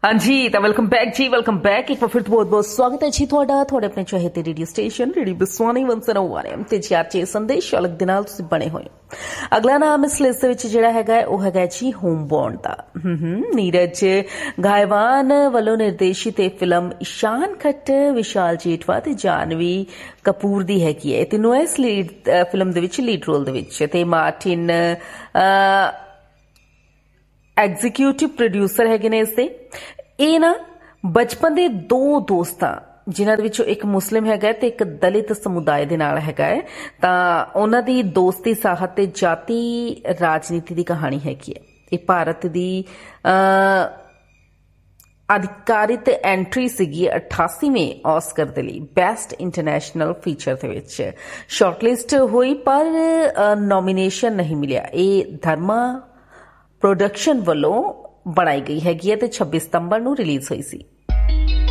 हाँ जी, तो welcome back जी, welcome back. एक बार फिर बहुत बहुत स्वागत है जी ਤੁਹਾਡਾ ਤੁਹਾਡੇ ਆਪਣੇ ਚਾਹਤੇ ਰੇਡੀਓ ਸਟੇਸ਼ਨ ਰੇਡੀਓ ਬਿਸਵਾਨੀ 101 ਤੇ ਜੀ ਆਰਚੇ ਸੰਦੇਸ਼ ਅਲੱਗ ਦੇ ਨਾਲ ਤੁਸੀਂ ਬਣੇ ਹੋਏ। ਅਗਲਾ ਨਾਮ ਇਸ ਲਿਸਟ ਦੇ ਵਿੱਚ ਜਿਹੜਾ ਹੈਗਾ ਉਹ ਹੈਗਾ ਜੀ ਹੋਮਬੌਰਨ ਦਾ। ਨੀਰਜ ਗਾਇਵਾਨ ਵੱਲੋਂ ਨਿਰਦੇਸ਼ਿਤ ਇਹ ਫਿਲਮ ਇਸ਼ਾਨ ਖੱਟਰ, ਵਿਸ਼ਾਲ ਜੇਠਵਾ ਤੇ ਜਾਨਵੀ ਕਪੂਰ ਦੀ ਹੈਗੀ ਹੈ। ਤਿੰਨੋਂ ਇਸ ਫਿਲਮ ਦੇ ਵਿੱਚ ਲੀਡ ਰੋਲ ਦੇ ਵਿੱਚ ਤੇ ਮਾਰਟਿਨ ਐਗਜ਼ੀਕਿਊਟਿਵ ਪ੍ਰੋਡਿਊਸਰ ਹੈਗੇ ਨੇ ਇਸਦੇ। ਇਹ ਨਾ ਬਚਪਨ ਦੇ ਦੋ ਦੋਸਤਾਂ ਜਿਨ੍ਹਾਂ ਦੇ ਵਿੱਚੋਂ ਇੱਕ ਮੁਸਲਿਮ ਹੈਗਾ ਤੇ ਇੱਕ ਦਲਿਤ ਸਮੁਦਾਇ ਦੇ ਨਾਲ ਹੈਗਾ ਹੈ, ਤਾਂ ਉਹਨਾਂ ਦੀ ਦੋਸਤੀ, ਸਾਹਤ ਤੇ ਜਾਤੀ ਰਾਜਨੀਤੀ ਦੀ ਕਹਾਣੀ ਹੈਗੀ ਹੈ। ਇਹ ਭਾਰਤ ਦੀ ਅਧਿਕਾਰਿਤ ਐਂਟਰੀ ਸੀਗੀ 88ਵੇਂ ਆਸਕਰ ਦੇ ਲਈ ਬੈਸਟ ਇੰਟਰਨੈਸ਼ਨਲ ਫੀਚਰ ਦੇ ਵਿੱਚ ਸ਼ਾਰਟਲਿਸਟ ਹੋਈ, ਪਰ ਨੋਮੀਨੇਸ਼ਨ ਨਹੀਂ ਮਿਲਿਆ। ਇਹ ਧਰਮਾ प्रोडक्शन वालों बनाई गई हैगी है ते 26 सितंबर नूं रिलीज हुई सी।